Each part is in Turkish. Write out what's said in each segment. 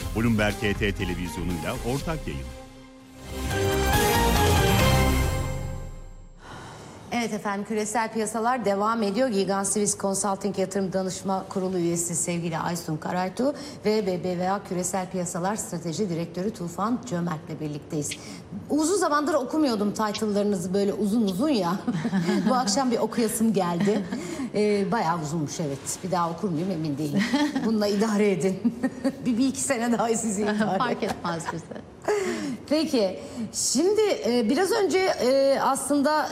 Bloomberg HT televizyonuyla ortak yayın. Evet efendim, küresel piyasalar devam ediyor. Gigant Swiss Consulting Yatırım Danışma Kurulu üyesi sevgili Aysun Karaytu ve BBVA Küresel Piyasalar Strateji Direktörü Tufan Cömert'le birlikteyiz. Uzun zamandır okumuyordum title'larınızı böyle uzun uzun ya. Bu akşam bir okuyasım geldi. Bayağı uzunmuş, evet. Bir daha okur muyum emin değilim. Bununla idare edin. bir iki sene daha sizi idare edin. Fark etmez bize. Peki, şimdi biraz önce aslında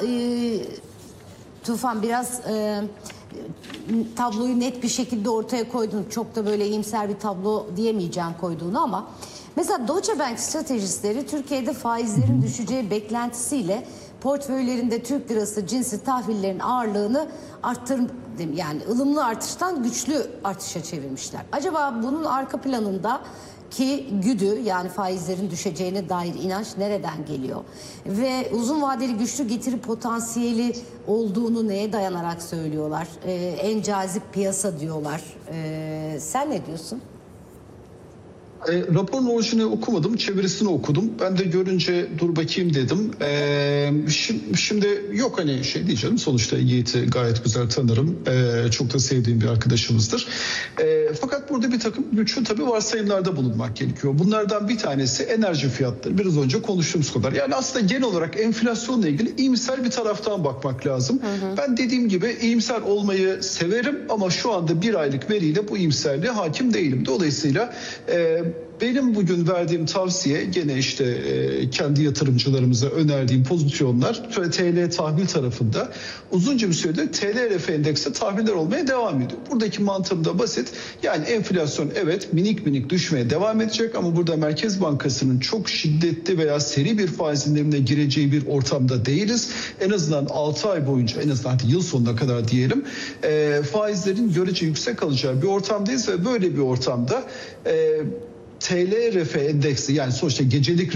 Tufan biraz tabloyu net bir şekilde ortaya koydun. Çok da böyle iyimser bir tablo diyemeyeceğim koyduğunu ama mesela Deutsche Bank stratejistleri Türkiye'de faizlerin düşeceği beklentisiyle portföylerinde Türk lirası cinsi tahvillerin ağırlığını yani ılımlı artıştan güçlü artışa çevirmişler. Acaba bunun arka planında ki güdü, yani faizlerin düşeceğine dair inanç nereden geliyor? Ve uzun vadeli güçlü getiri potansiyeli olduğunu neye dayanarak söylüyorlar? En cazip piyasa diyorlar. Sen ne diyorsun? Raporun orijinalini okumadım, çevirisini okudum. Ben de görünce dur bakayım dedim. Şimdi yok hani şey diyeceğim, sonuçta Yiğit'i gayet güzel tanırım. Çok da sevdiğim bir arkadaşımızdır. Fakat burada bir takım güçlü tabii varsayımlarda bulunmak gerekiyor. Bunlardan bir tanesi enerji fiyatları. Biraz önce konuştuğumuz kadar. Yani aslında genel olarak enflasyonla ilgili iyimser bir taraftan bakmak lazım. Ben dediğim gibi iyimser olmayı severim ama şu anda bir aylık veriyle bu iyimserliğe hakim değilim. Dolayısıyla benim bugün verdiğim tavsiye gene işte kendi yatırımcılarımıza önerdiğim pozisyonlar TL tahvil tarafında uzunca bir süredir TL-RF endeksi tahviller olmaya devam ediyor. Buradaki mantığım da basit. Yani enflasyon evet minik minik düşmeye devam edecek ama burada Merkez Bankası'nın çok şiddetli veya seri bir faiz indirimine gireceği bir ortamda değiliz. En azından 6 ay boyunca, en azından yıl sonuna kadar diyelim, faizlerin görece yüksek kalacağı bir ortamdayız ve böyle bir ortamda TL-RF endeksi, yani sonuçta gecelik